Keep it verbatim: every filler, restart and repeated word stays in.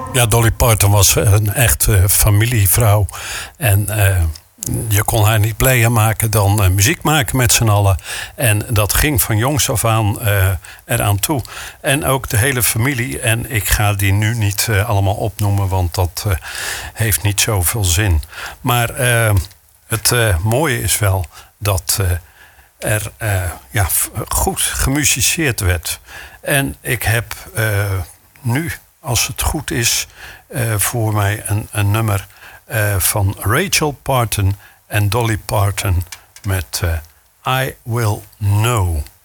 Ja, Dolly Parton was een echte familievrouw. En uh, je kon haar niet blijer maken dan uh, muziek maken met z'n allen. En dat ging van jongs af aan uh, eraan toe. En ook de hele familie. En ik ga die nu niet uh, allemaal opnoemen, want dat uh, heeft niet zoveel zin. Maar uh, het uh, mooie is wel dat uh, er uh, ja, goed gemusiceerd werd. En ik heb uh, nu, als het goed is, uh, voor mij een, een nummer uh, van Rachel Parton en Dolly Parton met uh, I Will Know.